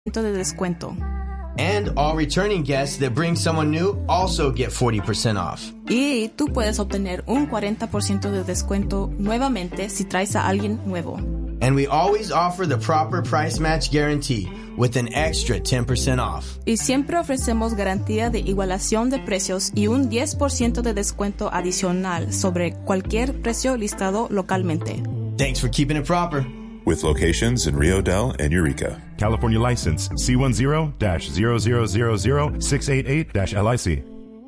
de descuento. And all returning guests that bring someone new also get 40% off. Y tú puedes obtener un 40% de descuento nuevamente si traes a alguien nuevo. And we always offer the proper price match guarantee with an extra 10% off. Y siempre ofrecemos garantía de igualación de precios y un 10% de descuento adicional sobre cualquier precio listado localmente. Thanks for keeping it proper. With locations in Rio Dell and Eureka. California license C10-0000688-LIC.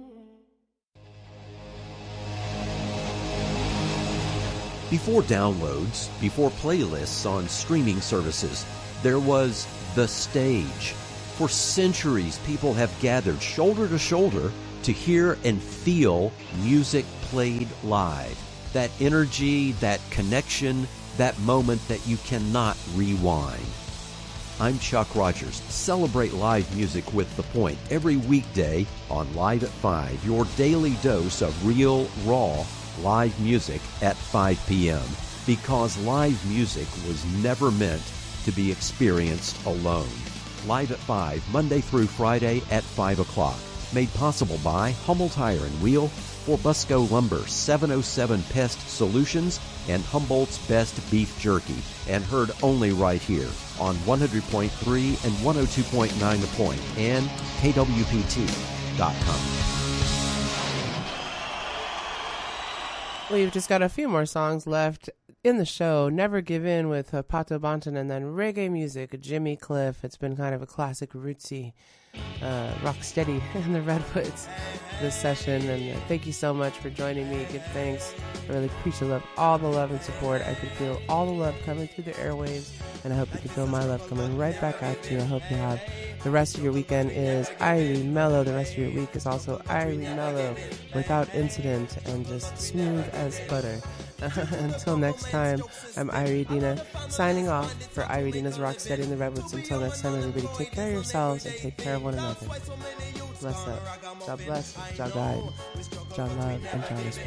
Before downloads, before playlists on streaming services, there was the stage. For centuries, people have gathered shoulder to shoulder to hear and feel music played live. That energy, that connection, that moment that you cannot rewind. I'm Chuck Rogers. Celebrate live music with The Point every weekday on Live at 5, your daily dose of real, raw, live music at 5 p.m. Because live music was never meant to be experienced alone. Live at 5, Monday through Friday at 5 o'clock. Made possible by Hummel Tire and Wheel, for Busco Lumber, 707 Pest Solutions, and Humboldt's Best Beef Jerky, and heard only right here on 100.3 and 102.9 The Point and KWPT.com. We've just got a few more songs left in the show. Never Give In with Pato Banton, and then reggae music, Jimmy Cliff. It's been kind of a classic rootsy rock steady in the Redwoods this session, and thank you so much for joining me. Give thanks. I really appreciate all the love and support. I can feel all the love coming through the airwaves, and I hope you can feel my love coming right back at you. I hope you have the rest of your weekend is Irie Mellow. The rest of your week is also Irie Mellow, without incident and just smooth as butter. Until next time, I'm Irie Dina, signing off for Irie Dina's Rocksteady in the Redwoods. Until next time, everybody, take care of yourselves and take care of one another. Bless up. God bless. God guide. God love. And God respect.